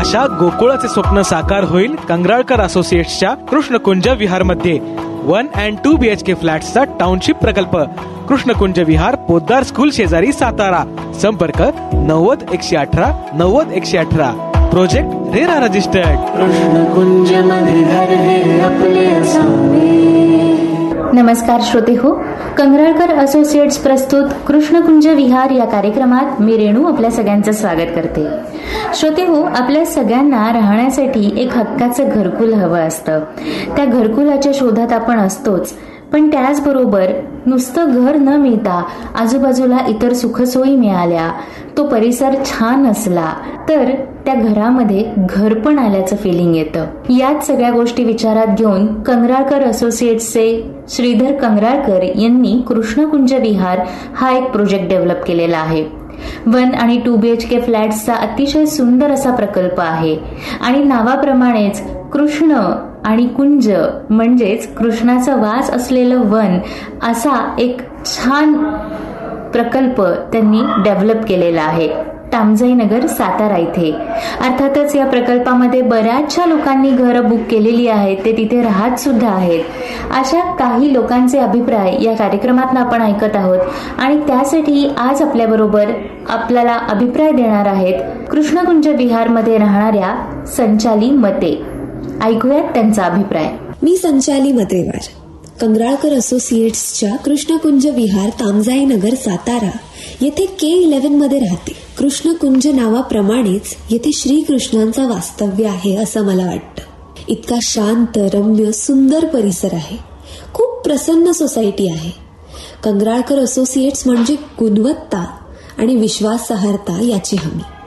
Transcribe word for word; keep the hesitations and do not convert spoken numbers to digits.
अशा गोकुळाचे स्वप्न साकार होईल कंगराळकर असोसिएट्सच्या Krishnakunj विहारमध्ये. One and two BHK फ्लॅट्सचा township प्रकल्प कृष्णकुंज विहार, पोद्दार स्कूल शेजारी, सातारा. संपर्क नव्वद एकशे अठरा नव्वद एकशे अठरा. Project RERA registered. कृष्णकुंज मध्ये घर हे आपले असावे. नमस्कार श्रोते हो, कंगराळकर असोसिएट्स प्रस्तुत कृष्णकुंज विहार या कार्यक्रमात मी रेणू आपल्या सगळ्यांचं स्वागत करते. श्रोते हो, आपल्या सगळ्यांना राहण्यासाठी एक हक्काचं घरकुल हवं असतं. त्या घरकुलाच्या शोधात आपण असतोच, पण त्याचबरोबर नुसतं घर न मिळता आजूबाजूला इतर सुखसोयी मिळाल्या, तो परिसर छान असला तर त्या घरामध्ये घर पण आल्याचं फिलिंग येतं. याच सगळ्या गोष्टी विचारात घेऊन कंगराळकर असोसिएट्सचे श्रीधर कंगराळकर यांनी कृष्णकुंज विहार हा एक प्रोजेक्ट डेव्हलप केलेला आहे. वन आणि टू बीएचके फ्लॅट्सचा अतिशय सुंदर असा प्रकल्प आहे आणि नावाप्रमाणेच कृष्ण आणि कुंज म्हणजेच कृष्णाचा वास असलेलं वन असा एक छान प्रकल्प त्यांनी डेव्हलप केलेला आहे तामजाई नगर, सातारा इथे. अर्थातच या प्रकल्पामध्ये बऱ्याचशा लोकांनी घरं बुक केलेली आहेत, ते तिथे राहत सुद्धा आहेत. अशा काही लोकांचे अभिप्राय या कार्यक्रमात आपण ऐकत आहोत आणि त्यासाठी आज आपल्याबरोबर आपल्याला अभिप्राय देणार आहेत कृष्णकुंज विहार मध्ये राहणाऱ्या संचाली मते. ऐकूयात त्यांचा अभिप्राय. मी संचाली मतेवार, कंगराळकर असोसिएट्सच्या कृष्णकुंज विहार, तामजाई नगर, सातारा येथे के इलेव्हन मध्ये राहते. कृष्णकुंज नावाप्रमाणेच येथे श्रीकृष्णांचा वास्तव्य आहे असं मला वाटतं. इतका शांत, रम्य, सुंदर परिसर आहे. खूप प्रसन्न सोसायटी आहे. कंगराळकर असोसिएट्स म्हणजे गुणवत्ता आणि विश्वासार्हता याची हमी.